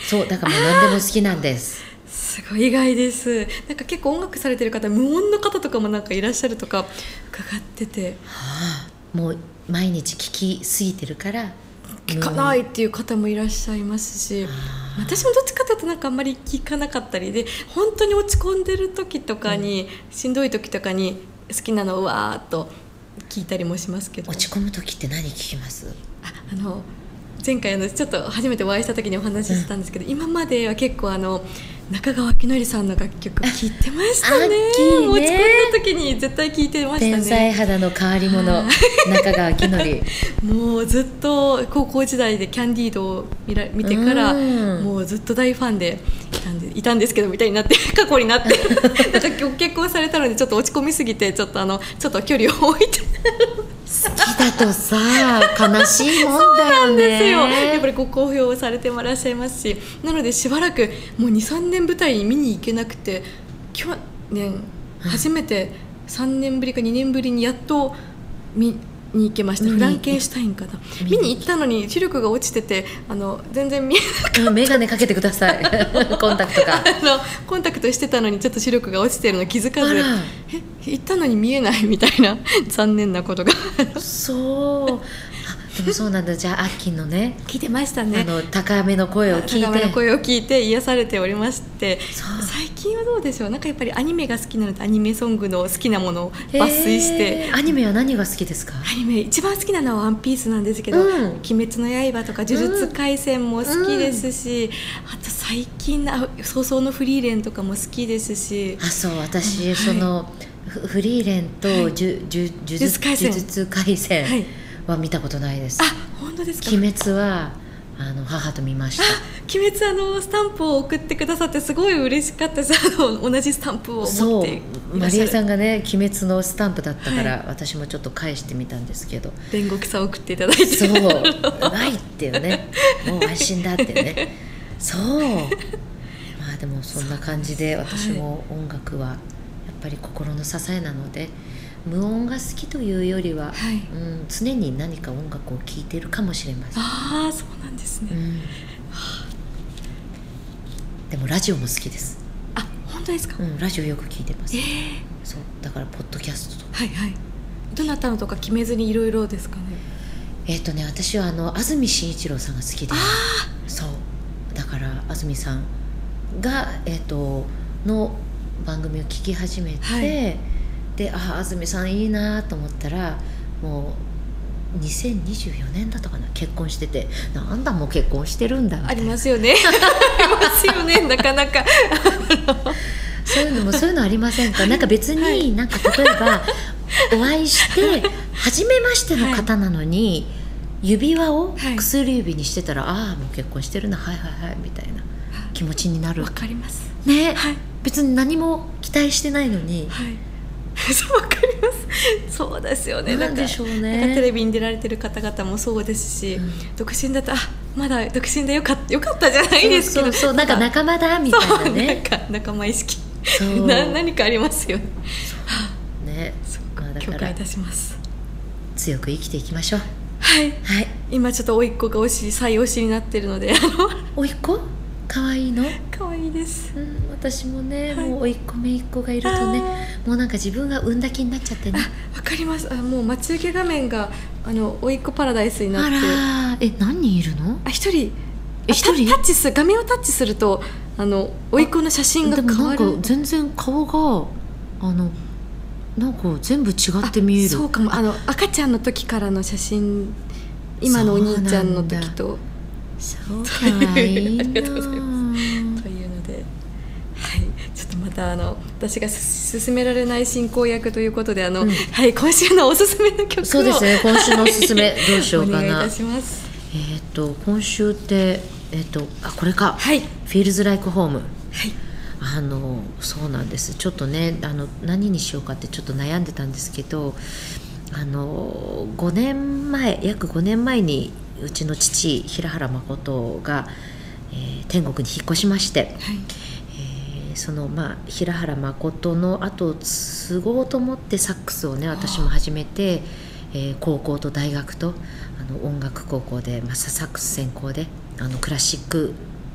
そうだからもう何でも好きなんですすごい意外です。なんか結構音楽されてる方、無音の方とかもなんかいらっしゃるとか伺ってて、 もう毎日聴きすぎてるから聞かないっていう方もいらっしゃいますし、私もどっちかというとなんかあんまり聞かなかったりで、本当に落ち込んでる時とかに、しんどい時とかに好きなのをわーっと聞いたりもしますけど。 落ち込む時って何聞きます？ 前回ちょっと初めてお会いした時にお話ししたんですけど、今までは結構中川きのりさんの楽曲聴いてましたね。 ね、 落ち込んだ時に絶対聴いてましたね。 天才肌の変わり者中川きのりもうずっと高校時代でキャンディードを見てからもうずっと大ファンでいたんですけどみたいになって過去になってなんか結婚されたのでちょっと落ち込みすぎてちょっと距離を置いて好きだとさ悲しいもんだよね。そうなんですよ。 やっぱりご好評されてもらっしゃいますし、なのでしばらくもう 2,3 年舞台に見に行けなくて、去年初めて3年ぶりか2年ぶりにやっと見に行けました。フランケンシュタインかな、見に行ったのに視力が落ちてて全然見えなかった。 眼鏡かけてくださいコンタクトかコンタクトしてたのにちょっと視力が落ちてるの気づかず、行ったのに見えないみたいな残念なことがそうでもそうなんだ。じゃあアッキーのね聞いてましたね。 高めの声を聞いて癒されておりまして、最近はどうでしょう。なんかやっぱりアニメが好きなのでアニメソングの好きなものを抜粋して。 アニメは何が好きですか？ アニメ一番好きなのはワンピースなんですけど、鬼滅の刃とか呪術廻戦も好きですし、あと最近早々のフリーレンとかも好きですし。 そう私、フリーレンと呪術廻戦は見たことないです。 本当ですか？ 鬼滅は母と見ました。 鬼滅スタンプを送ってくださってすごい嬉しかったです。同じスタンプを持っていらっしゃる。 そうマリエさんがね鬼滅のスタンプだったから、私もちょっと返してみたんですけど、 煉獄さん送っていただいて、 そううまいっていうね、もう安心だってねそうまあでもそんな感じで、私も音楽はやっぱり心の支えなので、無音が好きというよりは、常に何か音楽を聴いているかもしれません。 そうなんですね、 でもラジオも好きです。 本当ですか？ ラジオよく聴いてます、そうだからポッドキャストとか、 どなたのとか決めずにいろいろですかね。 私は安住紳一郎さんが好きで、そうだから安住さんがの番組を聞き始めて、で安住さんいいなと思ったら、もう2024年だったかな、結婚してて、なんだもう結婚してるんだみたいな。 ありますよねありますよね、なかなかそういうのありませんか？なんか別に、なんか例えばお会いして初めましての方なのに、指輪を薬指にしてたら、もう結婚してるな、はいみたいな気持ちになる。 わかりますね、別に何も期待してないのに、 わかります。そうですよね。 なんでしょうね。 なんかテレビに出られてる方々もそうですし、独身だとまだ独身でよかったじゃないですけど、 そうなんか仲間だみたいなね、 なんか仲間意識何かありますよね。 ね、 共感いたします。 強く生きていきましょう。 今ちょっと甥っ子が再推しになってるので、 甥っ子可愛いの？ 可愛いです、 私もね、もう甥っ子姪っ子がいるとね、もうなんか自分が産んだ気になっちゃってね。 わかります。もう待ち受け画面が甥っ子パラダイスになって。 何人いるの？ 一人画面をタッチすると甥っ子の写真が変わる。 でもなんか全然顔がなんか全部違って見える。 そうかも。赤ちゃんの時からの写真、今のお兄ちゃんの時と。 そうかわいいなというので、ちょっとまた私が勧められない進行役ということで、今週のおすすめの曲を。 そうですね、今週のおすすめどうしようかな。 お願いいたします。 今週ってこれか、Feels Like Home。そうなんです。ちょっとね、何にしようかってちょっと悩んでたんですけど、約5年前にうちの父平原誠が、天国に引っ越しまして、平原誠の後を継ごうと思ってサックスをね、私も始めて、高校と大学と音楽高校で、サックス専攻でクラシック